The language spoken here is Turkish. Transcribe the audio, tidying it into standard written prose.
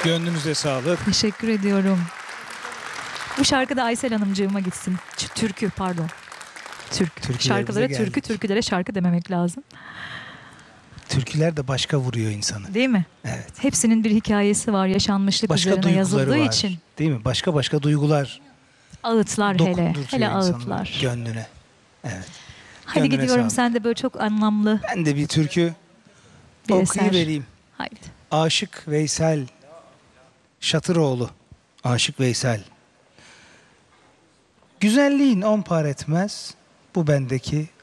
Gönlünüze sağlık. Teşekkür ediyorum. Bu şarkı da Aysel Hanımcığıma gitsin. Türkü pardon. Türkülerimize Şarkılara türkü, geldik. türkülere şarkı dememek lazım. Türküler de başka vuruyor insanı. Değil mi? Evet. Hepsinin bir hikayesi var. Yaşanmışlık Başka üzerine duyguları yazıldığı var. için. Değil mi? Başka duygular Ağıtlar hele. dokundurtuyor Hele insanın ağıtlar. gönlüne. Evet. Hadi Gönlüne gidiyorum. sağlık. Sen de böyle çok anlamlı Ben de bir türkü bir eser. okuyuvereyim. Haydi. Aşık Veysel Şatıroğlu. Aşık Veysel. Güzelliğin on par etmez bu bendeki